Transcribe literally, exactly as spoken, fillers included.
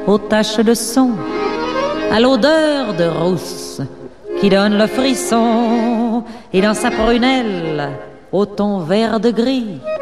aux taches de son, à l'odeur de rousse qui donne le frisson, et dans sa prunelle au ton vert de gris,